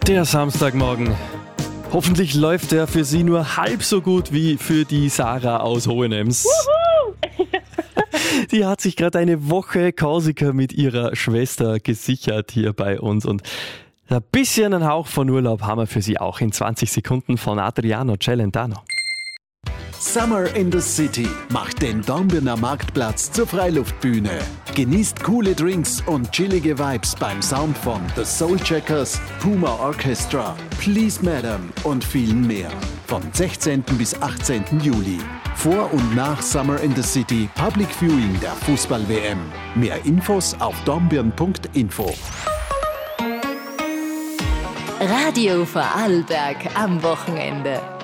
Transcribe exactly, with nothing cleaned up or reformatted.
Der Samstagmorgen. Hoffentlich läuft er für Sie nur halb so gut wie für die Sarah aus Hohenems. Die hat sich gerade eine Woche Korsika mit ihrer Schwester gesichert hier bei uns. Und ein bisschen einen Hauch von Urlaub haben wir für Sie auch in zwanzig Sekunden von Adriano Celentano. Summer in the City macht den Dornbirner Marktplatz zur Freiluftbühne. Genießt coole Drinks und chillige Vibes beim Sound von The Soulcheckers, Puma Orchestra, Please Madam und vielen mehr. Vom sechzehnten bis achtzehnten Juli. Vor und nach Summer in the City Public Viewing der Fußball-W M. Mehr Infos auf dornbirn punkt info. Radio Vorarlberg am Wochenende.